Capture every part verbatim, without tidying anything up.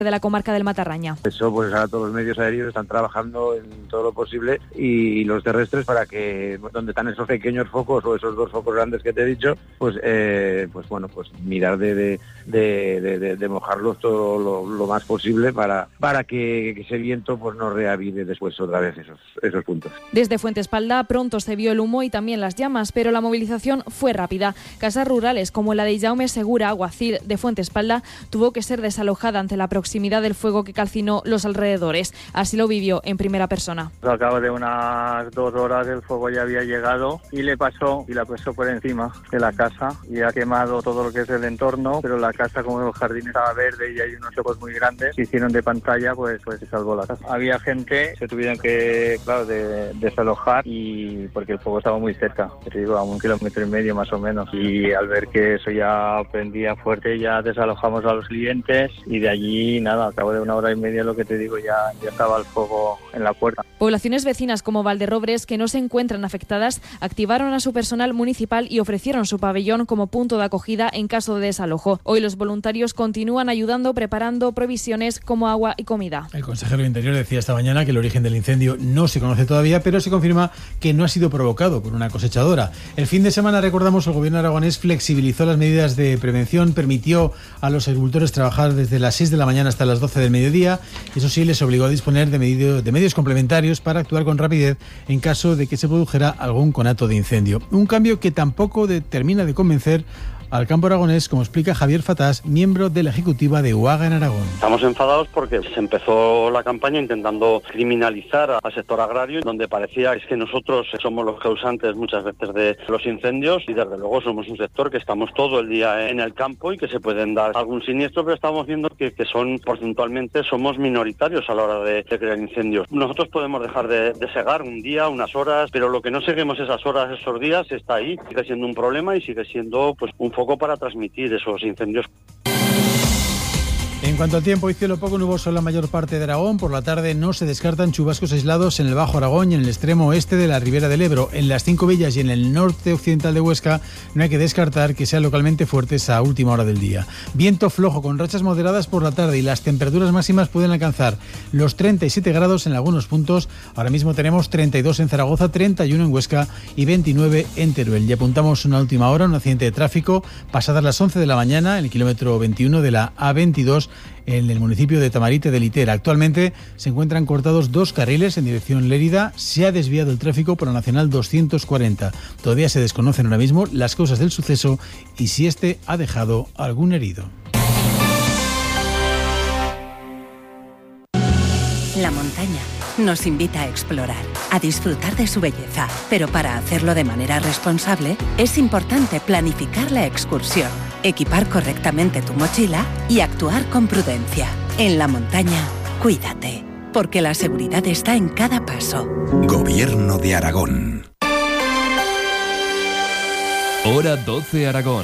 de la comarca del Matarraña. Eso, pues ahora todos los medios aéreos están trabajando en todo lo posible y los terrestres para que donde están esos pequeños focos o esos dos focos grandes que te he dicho, pues eh, pues bueno, pues mirar de de, de, de, de, de mojarlos todo lo, lo más posible para para que, que ese viento pues no reavive después otra vez esos esos puntos. Desde Fuentespalda pronto se vio el humo y también las llamas, pero la movilización fue rápida. Casas rurales como la de Jaume Segura, alguacil de Fuentespalda, tuvo que ser desalojada ante la proximidad del fuego que calcinó los alrededores. Así lo vivió en primera persona. Al cabo de unas dos horas el fuego ya había llegado y le pasó y la pasó por encima de la casa y ha quemado todo lo que es el entorno, pero la casa, como el jardín estaba verde y hay unos focos muy grandes que hicieron de pantalla, pues pues se salvó la casa. Había gente, se tuvieron que, claro, de, desalojar y porque el fuego estaba muy cerca, te digo, a un kilómetro y medio más o menos, y al ver que eso ya prendía fuerte ya desalojamos a los clientes y de allí nada, al cabo de una hora y media, lo que te digo, ya, ya estaba el fuego en la puerta. Poblaciones vecinas como Valderrobres, que no se encuentran afectadas, activaron a su personal municipal y ofrecieron su pabellón como punto de acogida en caso de desalojo. Hoy los voluntarios continúan ayudando, preparando provisiones como agua y comida. El consejero de Interior decía esta mañana que el origen del incendio no se conoce todavía, pero se confirma que no ha sido provocado por una cosechadora. El fin de semana, recordamos, el gobierno aragonés flexibilizó las medidas de prevención, permitió a los agricultores trabajar desde las seis de la mañana hasta las doce del mediodía. Eso sí, les obligó a disponer de, medio, de medios complementarios para actuar con rapidez en caso de que se produjera algún conato de incendio. Un cambio que tampoco de, termina de convencer al campo aragonés, como explica Javier Fatás, miembro de la ejecutiva de UAGA en Aragón. Estamos enfadados porque se empezó la campaña intentando criminalizar al sector agrario, donde parecía es que nosotros somos los causantes muchas veces de los incendios y desde luego somos un sector que estamos todo el día en el campo y que se pueden dar algún siniestro, pero estamos viendo que, que son porcentualmente somos minoritarios a la hora de, de crear incendios. Nosotros podemos dejar de, de segar un día, unas horas, pero lo que no seguimos esas horas, esos días, está ahí, sigue siendo un problema y sigue siendo pues un poco para transmitir esos incendios. En cuanto al tiempo, y cielo poco nuboso en la mayor parte de Aragón. Por la tarde no se descartan chubascos aislados en el Bajo Aragón y en el extremo oeste de la Ribera del Ebro. En las Cinco Villas y en el norte occidental de Huesca no hay que descartar que sean localmente fuertes a última hora del día. Viento flojo con rachas moderadas por la tarde y las temperaturas máximas pueden alcanzar los treinta y siete grados en algunos puntos. Ahora mismo tenemos treinta y dos en Zaragoza, treinta y uno en Huesca y veintinueve en Teruel. Y apuntamos una última hora, un accidente de tráfico pasadas las once de la mañana en el kilómetro veintiuno de la A veintidós en el municipio de Tamarite de Litera. Actualmente se encuentran cortados dos carriles en dirección Lérida. Se ha desviado el tráfico por la Nacional doscientos cuarenta. Todavía se desconocen ahora mismo las causas del suceso y si este ha dejado algún herido. La montaña nos invita a explorar, a disfrutar de su belleza, pero para hacerlo de manera responsable es importante planificar la excursión, equipar correctamente tu mochila y actuar con prudencia. En la montaña, cuídate, porque la seguridad está en cada paso. Gobierno de Aragón. Hora doce Aragón.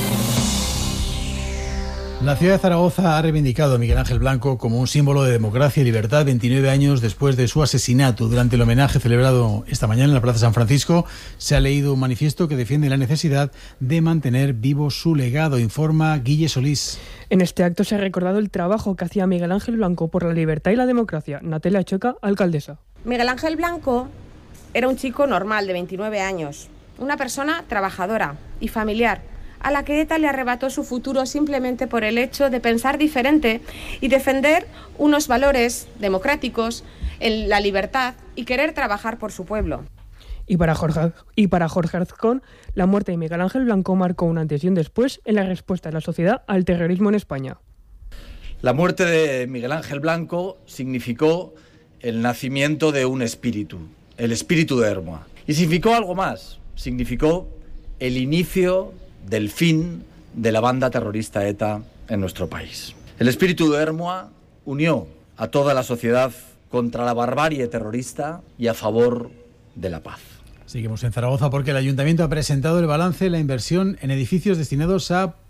La ciudad de Zaragoza ha reivindicado a Miguel Ángel Blanco como un símbolo de democracia y libertad veintinueve años después de su asesinato. Durante el homenaje celebrado esta mañana en la Plaza San Francisco se ha leído un manifiesto que defiende la necesidad de mantener vivo su legado, informa Guille Solís. En este acto se ha recordado el trabajo que hacía Miguel Ángel Blanco por la libertad y la democracia. Natalia Choca, alcaldesa. Miguel Ángel Blanco era un chico normal de veintinueve años, una persona trabajadora y familiar, a la que ETA le arrebató su futuro simplemente por el hecho de pensar diferente y defender unos valores democráticos, en la libertad y querer trabajar por su pueblo. Y para Jorge, y para Jorge Arzcón, la muerte de Miguel Ángel Blanco marcó un antes y un después en la respuesta de la sociedad al terrorismo en España. La muerte de Miguel Ángel Blanco significó el nacimiento de un espíritu, el espíritu de Hermoa. Y significó algo más, significó el inicio del fin de la banda terrorista ETA en nuestro país. El espíritu de Hermoa unió a toda la sociedad contra la barbarie terrorista y a favor de la paz. Seguimos en Zaragoza porque el Ayuntamiento ha presentado el balance de la inversión en edificios destinados a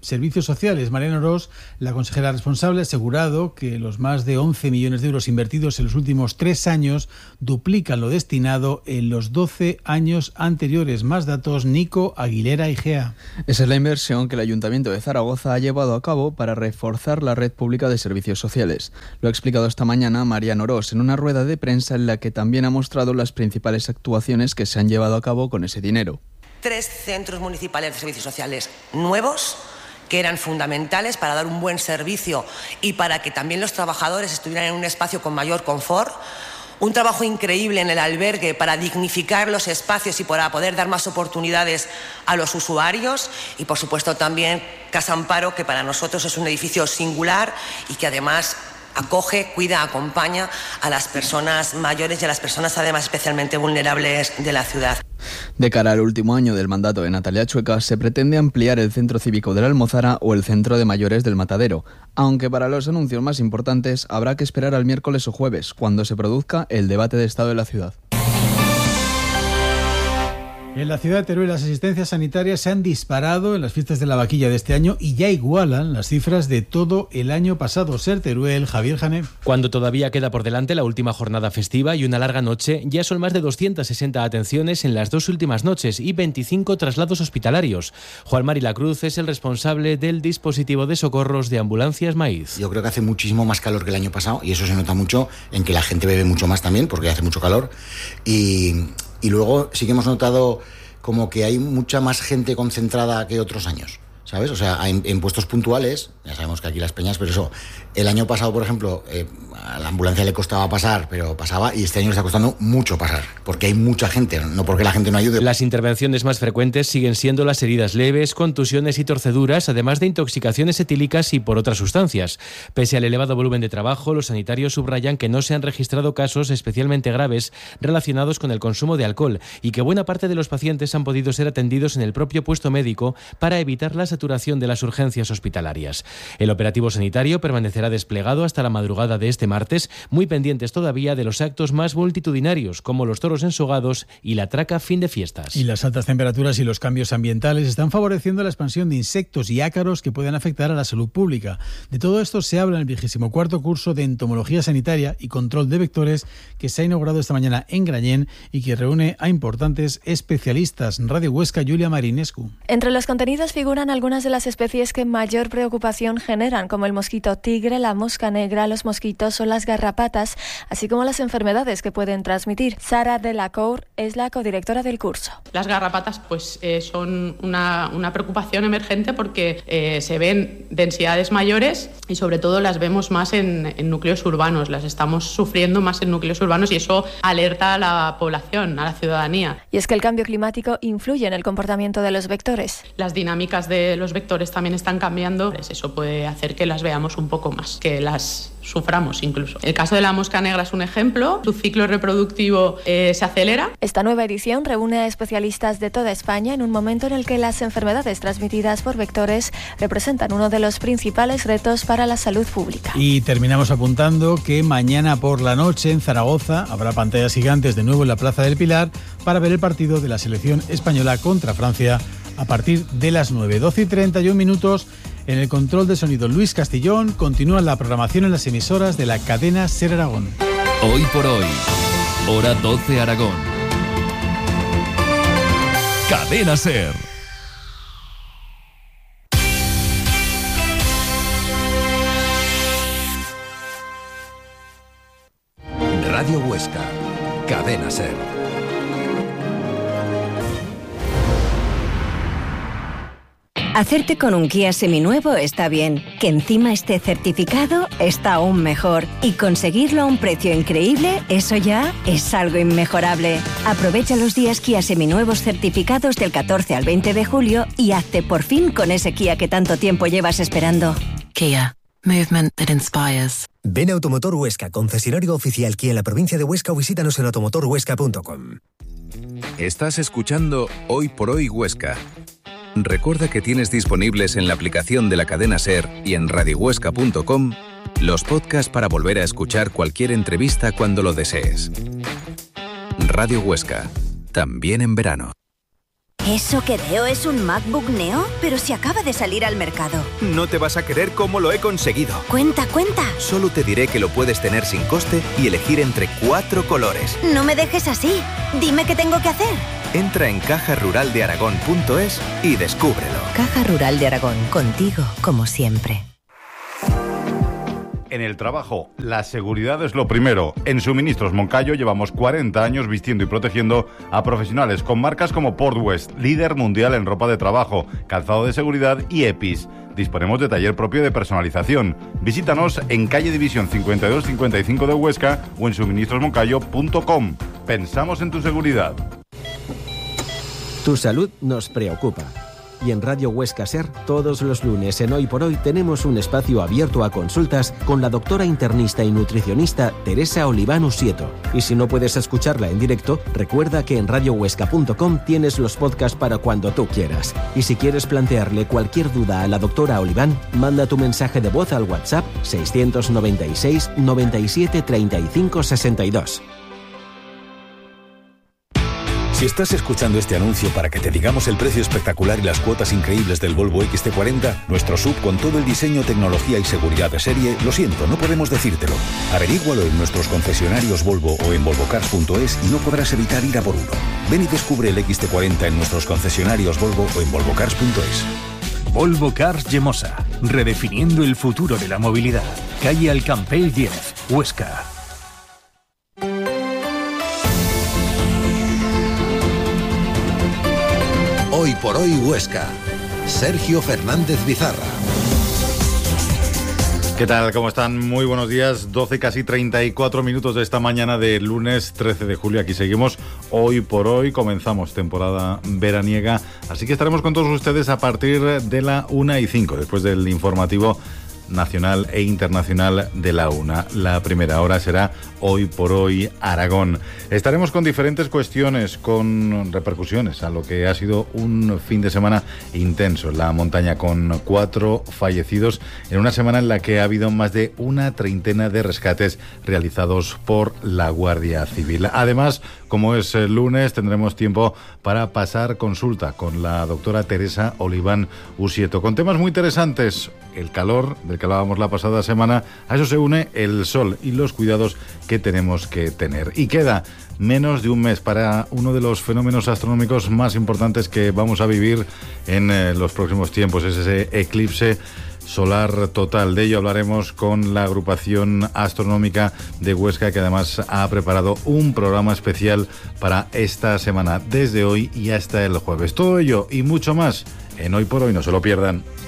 Servicios Sociales. Mariano Ros, la consejera responsable, ha asegurado que los más de once millones de euros invertidos en los últimos tres años duplican lo destinado en los doce años anteriores. Más datos, Nico Aguilera, I G A. Esa es la inversión que el Ayuntamiento de Zaragoza ha llevado a cabo para reforzar la red pública de servicios sociales. Lo ha explicado esta mañana Mariano Ros en una rueda de prensa en la que también ha mostrado las principales actuaciones que se han llevado a cabo con ese dinero. Tres centros municipales de servicios sociales nuevos que eran fundamentales para dar un buen servicio y para que también los trabajadores estuvieran en un espacio con mayor confort. Un trabajo increíble en el albergue para dignificar los espacios y para poder dar más oportunidades a los usuarios. Y, por supuesto, también Casa Amparo, que para nosotros es un edificio singular y que además acoge, cuida, acompaña a las personas mayores y a las personas además especialmente vulnerables de la ciudad. De cara al último año del mandato de Natalia Chueca, se pretende ampliar el Centro Cívico de la Almozara o el Centro de Mayores del Matadero, aunque para los anuncios más importantes habrá que esperar al miércoles o jueves, cuando se produzca el debate de estado de la ciudad. En la ciudad de Teruel las asistencias sanitarias se han disparado en las fiestas de la vaquilla de este año y ya igualan las cifras de todo el año pasado. Ser Teruel, Javier Jané. Cuando todavía queda por delante la última jornada festiva y una larga noche, ya son más de doscientas sesenta atenciones en las dos últimas noches y veinticinco traslados hospitalarios. Juan Mari Lacruz es el responsable del dispositivo de socorros de Ambulancias Maíz. Yo creo que hace muchísimo más calor que el año pasado y eso se nota mucho en que la gente bebe mucho más también porque hace mucho calor y... Y luego sí que hemos notado como que hay mucha más gente concentrada que otros años, ¿sabes? O sea, en, en puestos puntuales, ya sabemos que aquí las peñas, pero eso, el año pasado, por ejemplo, eh, a la ambulancia le costaba pasar, pero pasaba, y este año le está costando mucho pasar, porque hay mucha gente, no porque la gente no ayude. Las intervenciones más frecuentes siguen siendo las heridas leves, contusiones y torceduras, además de intoxicaciones etílicas y por otras sustancias. Pese al elevado volumen de trabajo, los sanitarios subrayan que no se han registrado casos especialmente graves relacionados con el consumo de alcohol y que buena parte de los pacientes han podido ser atendidos en el propio puesto médico para evitar la saturación de las urgencias hospitalarias. El operativo sanitario permanecerá desplegado hasta la madrugada de este martes, muy pendientes todavía de los actos más multitudinarios, como los toros ensogados y la traca fin de fiestas. Y las altas temperaturas y los cambios ambientales están favoreciendo la expansión de insectos y ácaros que pueden afectar a la salud pública. De todo esto se habla en el vigésimo cuarto curso de Entomología Sanitaria y Control de Vectores que se ha inaugurado esta mañana en Grañén y que reúne a importantes especialistas. Radio Huesca, Julia Marinescu. Entre los contenidos figuran algunas de las especies que mayor preocupación generan, como el mosquito tigre, la mosca negra, los mosquitos o las garrapatas, así como las enfermedades que pueden transmitir. Sara Delacour es la codirectora del curso. Las garrapatas pues eh, son una, una preocupación emergente porque eh, se ven densidades mayores y sobre todo las vemos más en, en núcleos urbanos, las estamos sufriendo más en núcleos urbanos y eso alerta a la población, a la ciudadanía. Y es que el cambio climático influye en el comportamiento de los vectores. Las dinámicas de los vectores también están cambiando, eso puede hacer que las veamos un poco más, que las suframos incluso. El caso de la mosca negra es un ejemplo, su ciclo reproductivo eh, se acelera. Esta nueva edición reúne a especialistas de toda España en un momento en el que las enfermedades transmitidas por vectores representan uno de los principales retos para la salud pública. Y terminamos apuntando que mañana por la noche en Zaragoza habrá pantallas gigantes de nuevo en la Plaza del Pilar para ver el partido de la selección española contra Francia a partir de las nueve, doce y treinta y un minutos. En el control de sonido Luis Castillón. Continúa la programación en las emisoras de la cadena SER Aragón. Hoy por hoy, hora doce Aragón. Cadena SER. Radio Huesca, cadena SER. Hacerte con un Kia seminuevo está bien, que encima esté certificado está aún mejor y conseguirlo a un precio increíble, eso ya es algo inmejorable. Aprovecha los días Kia seminuevos certificados del catorce al veinte de julio y hazte por fin con ese Kia que tanto tiempo llevas esperando. Kia, movement that inspires. Ven a Automotor Huesca, concesionario oficial Kia en la provincia de Huesca o visítanos en automotor huesca punto com. Estás escuchando Hoy por Hoy Huesca. Recuerda que tienes disponibles en la aplicación de la cadena SER y en radio huesca punto com los podcasts para volver a escuchar cualquier entrevista cuando lo desees. Radio Huesca, también en verano. ¿Eso que veo es un MacBook Neo? Pero si acaba de salir al mercado. No te vas a creer cómo lo he conseguido. Cuenta, cuenta. Solo te diré que lo puedes tener sin coste y elegir entre cuatro colores. No me dejes así. Dime qué tengo que hacer. Entra en caja rural de aragón punto es y descúbrelo. Caja Rural de Aragón, contigo como siempre. En el trabajo, la seguridad es lo primero. En Suministros Moncayo llevamos cuarenta años vistiendo y protegiendo a profesionales con marcas como Portwest, líder mundial en ropa de trabajo, calzado de seguridad y EPIs. Disponemos de taller propio de personalización. Visítanos en calle División cincuenta y dos cincuenta y cinco de Huesca o en suministros moncayo punto com. Pensamos en tu seguridad. Tu salud nos preocupa. Y en Radio Huesca Ser, todos los lunes en Hoy por Hoy tenemos un espacio abierto a consultas con la doctora internista y nutricionista Teresa Oliván Usieto. Y si no puedes escucharla en directo, recuerda que en radio huesca punto com tienes los podcasts para cuando tú quieras. Y si quieres plantearle cualquier duda a la doctora Oliván, manda tu mensaje de voz al WhatsApp seiscientos noventa y seis noventa y siete treinta y cinco sesenta y dos. Si estás escuchando este anuncio para que te digamos el precio espectacular y las cuotas increíbles del Volvo X C cuarenta, nuestro sub con todo el diseño, tecnología y seguridad de serie, lo siento, no podemos decírtelo. Averígualo en nuestros concesionarios Volvo o en volvo cars punto es y no podrás evitar ir a por uno. Ven y descubre el X C cuarenta en nuestros concesionarios Volvo o en volvo cars punto es. Volvo Cars Llemosa, redefiniendo el futuro de la movilidad. Calle Alcampell diez, Huesca. Hoy por hoy Huesca. Sergio Fernández Bizarra. ¿Qué tal? ¿Cómo están? Muy buenos días. doce casi treinta y cuatro minutos de esta mañana de lunes trece de julio. Aquí seguimos. Hoy por hoy comenzamos temporada veraniega. Así que estaremos con todos ustedes a partir de la una y cinco, después del informativo nacional e internacional de la una. La primera hora será Hoy por Hoy Aragón. Estaremos con diferentes cuestiones, con repercusiones a lo que ha sido un fin de semana intenso en la montaña, con cuatro fallecidos en una semana en la que ha habido más de una treintena de rescates realizados por la Guardia Civil. Además, como es el lunes, tendremos tiempo para pasar consulta con la doctora Teresa Oliván Usieto, con temas muy interesantes. El calor, del que hablábamos la pasada semana, a eso se une el sol y los cuidados que tenemos que tener. Y queda menos de un mes para uno de los fenómenos astronómicos más importantes que vamos a vivir en eh, los próximos tiempos, es ese eclipse solar total. De ello hablaremos con la agrupación astronómica de Huesca, que además ha preparado un programa especial para esta semana, desde hoy y hasta el jueves. Todo ello y mucho más en Hoy por Hoy, no se lo pierdan.